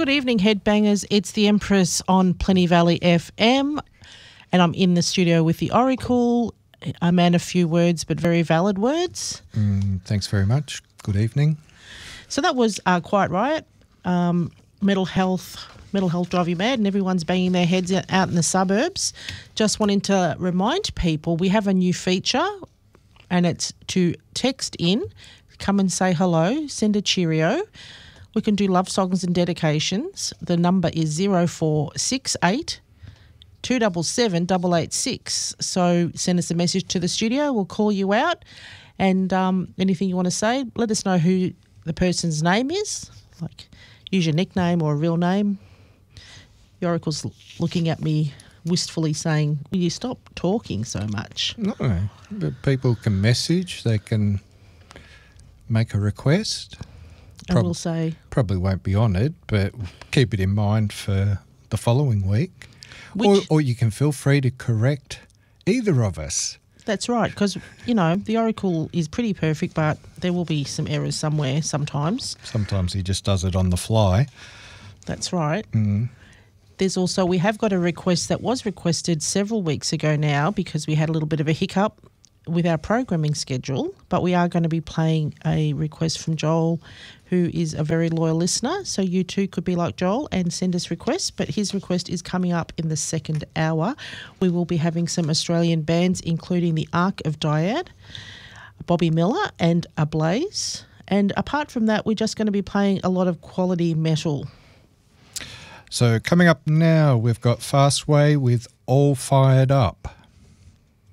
Good evening, Headbangers. It's the Empress on Plenty Valley FM, and I'm in the studio with the Oracle. A man of few words, but very valid words. Thanks very much. Good evening. So that was Quiet Riot. Mental health drive you mad, and everyone's banging their heads out in the suburbs. Just wanting to remind people we have a new feature, and it's to text in, come and say hello, send a cheerio. We can do love songs and dedications. The number is 0468 277 886. So send us a message to the studio. We'll call you out. And anything you want to say, let us know who the person's name is. Like, use your nickname or a real name. The Oracle's looking at me wistfully saying, will you stop talking so much? No, but people can message. They can make a request. I will say... Probably won't be on it, but keep it in mind for the following week. Or you can feel free to correct either of us. That's right, because, the Oracle is pretty perfect, but there will be some errors somewhere sometimes. Sometimes he just does it on the fly. That's right. There's also, we have got a request that was requested several weeks ago now because we had a little bit of a hiccup with our programming schedule, but we are going to be playing a request from Joel, who is a very loyal listener. So you too could be like Joel and send us requests, but his request is coming up in the second hour. We will be having some Australian bands, including the Ark of Dyad, Bobby Miller and Ablaze. And apart from that, we're just going to be playing a lot of quality metal. So coming up now, we've got Fastway with All Fired Up.